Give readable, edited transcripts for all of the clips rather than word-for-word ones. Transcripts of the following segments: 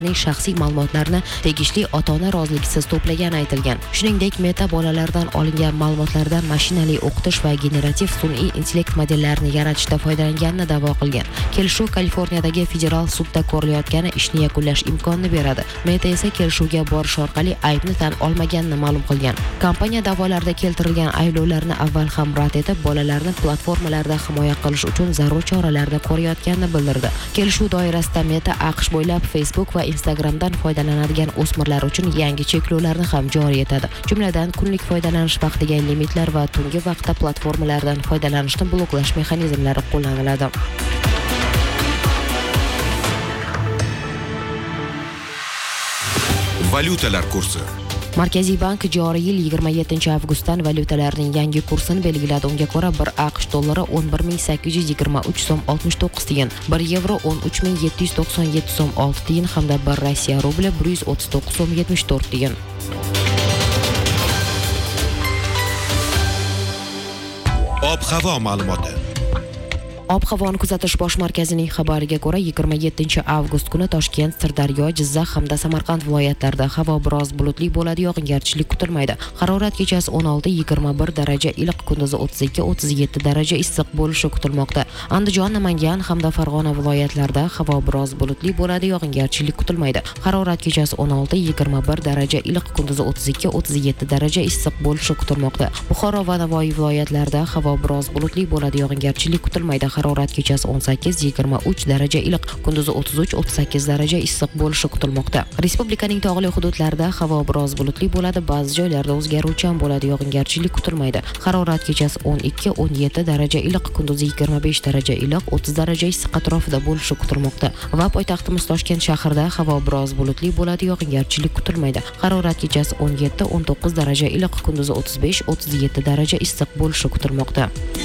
shaxsiy ma'lumotlarni tegishli ota-ona roziligisiz to'plagani aytilgan. Shuningdek, Meta bolalardan olingan ma'lumotlardan mashinali o'qitish va generativ sun'iy intellekt modellarini yaratishda foydalanganini da'vo qilgan. Kelishuv Kaliforniyadagi federal sudda ko'rilayotgani ishni yakunlash imkonini beradi. Meta esa kelishuvga borish orqali aybni tan olmaganini ma'lum qilgan. Kompaniya da'volarda keltirilgan ayblovlarni avval ham rad etib, bolalarni platformalarda himoya qilish uchun zarur choralarni ko'rayotganini bildirdi. Kelishuv doirasida Meta AQSh bo'ylab Facebook va Instagramdan foydalanadigan o'smirlar uchun yangi cheklovlarni ham joriy etadi. Jumladan, kunlik foydalanish vaqtiga limitlar va tungi vaqtda platformalardan foydalanishni bloklash mexanizmlari qo'llaniladi. Valyutalar kursi. Markaziy bank joriy yil 27-avgustdan valyutalarning yangi kursini belgiladi. Unga ko'ra 1 AQSh dollari 11.823 so'm 69 tiyin, 1 yevro 13.797 so'm 6 tiyin hamda 1 Rossiya rubli 139 so'm 74 tiyin. Ob-havo ma'lumoti. Ob-havoni kuzatish bosh markazining xabariga ko'ra 27-avgust kuni Toshkent, Sirdaryo, Jizzax hamda Samarqand viloyatlarida havo biroz bulutli bo'ladi, yog'ingarchilik kutilmaydi. Harorat kechasi 16-21 daraja iliq, kunduzi 32-37 daraja issiq bo'lishi kutilmoqda. Andijon, Namangan hamda Farg'ona viloyatlarida havo biroz bulutli bo'ladi, yog'ingarchilik kutilmaydi. Harorat kechasi 16-21 daraja iliq, kunduzi 32-37 daraja issiq bo'lishi kutilmoqda. Buxoro va Navoiy viloyatlarida havo biroz bulutli bo'ladi, yog'ingarchilik kutilmaydi. Harorat kechasi 18-23 daraja iliq, kunduzi 33-38 daraja issiq bo'lishi kutilmoqda. Respublikaning tog'li hududlarida havo biroz bulutli bo'ladi, ba'zi joylarda o'zgaruvchan bo'ladi, yog'ingarchilik kutilmaydi. Harorat kechasi 12-17 daraja iliq, kunduzi 25 daraja iliq, 30 daraja issiq atrofida bo'lishi kutilmoqda. Va poytaxtimiz Toshkent shahrida havo biroz bulutli bo'ladi, yog'ingarchilik kutilmaydi. Harorat kechasi 17-19 daraja iliq, kunduzi 35-37 daraja issiq bo'lishi kutilmoqda.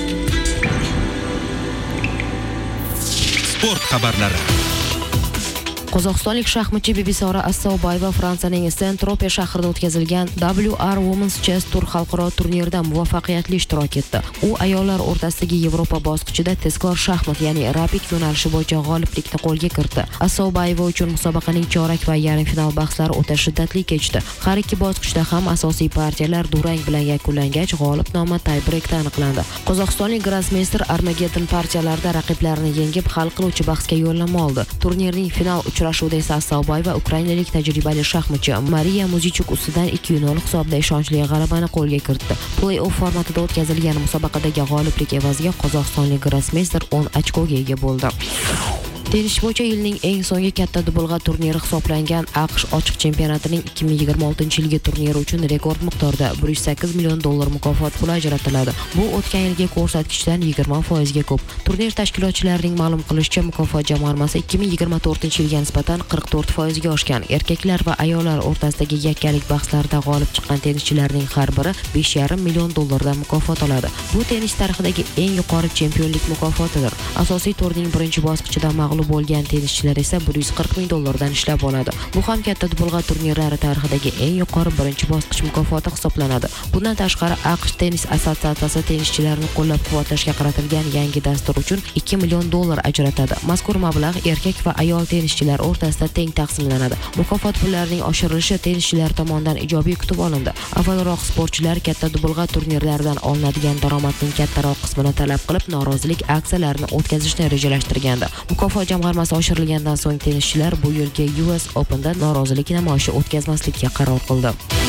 Sport xabarlari. Qozog'istonlik shaxmatchi Bibisora Assaobayeva Fransiyaning Saint-Tropez shahrida o'tkazilgan WR Women's Chess Tour xalqaro turnirida muvaffaqiyatli ishtirok etdi. U ayollar o'rtasidagi Yevropa bosqichida tezkor shaxmat, ya'ni rapid yo'nalishi bo'yicha g'oliblikni qo'lga kiritdi. Assaobayeva uchun musobaqaning chorak va yarim final bahslari o'ta shiddatli kechdi. Har ikki bosqichda ham asosiy partiyalar durang bilan yakunlangach, g'olib nomi tie-breakda aniqlandi. Qozog'istonlik grossmeyster Armageddon partiyalarida raqiblarini yengib, hal qiluvchi bahsga yo'llanma oldi. Turnirning final uchrashuvida esa Assaobayeva ukrainalik tajribali shaxmatchi Mariya Muzichuk ustidan 2-0 hisobda ishonchli g'alabani qo'lga kiritdi. Play-off formatida o'tkazilgan musobaqadagi g'oliblik evaziga qozog'istonlik grossmeyster 10 ochkoga ega bo'ldi. Tennis bo'yicha yilning eng so'nggi katta dubulg'a turniri hisoblangan AQSh ochiq chempionatining 2026-yilgi turniri uchun rekord miqdorda $108 million mukofot puli ajratiladi. Bu o'tgan yilgi ko'rsatkichdan 20% ga ko'p. Turnir tashkilotchilarining ma'lum qilishicha, mukofot jamg'armasi 2024-yilga nisbatan 44% ga oshgan. Erkaklar va ayollar o'rtasidagi yakkalik bahslarida g'olib chiqqan tennischilarning har biri $5,5 million dan mukofot oladi. Bu tennis tarixidagi eng yuqori chempionlik mukofotidir. Asosiy turning birinchi bosqichida mag'lub bo'lgan tennischilar esa $140 ming dan ishlab oladi. Bu ham katta dubulg'a turnirlari tarixidagi eng yuqori birinchi bosqich mukofoti hisoblanadi. Bundan tashqari, AQSh tennis assotsiatsiyasi tennischilarni qo'llab-quvvatlashga qaratilgan yangi dastur uchun $2 million ajratadi. Mazkur mablag' erkak va ayol tennischilar o'rtasida teng taqsimlanadi. Mukofot pullarining oshirilishi tennischilar tomonidan ijobiy kutib olindi. Avvalroq sportchilar katta dubulg'a turnirlaridan olinadigan daromadning kattaroq qismini talab qilib, norozilik aksiyalarini o'tkazishni rejalashtirgandi. Mukofot jamg'armasi oshirilgandan so'ng tennischilar bu yilgi US Open'da norozilik namoyishi o'tkazmaslikka qaror qildi.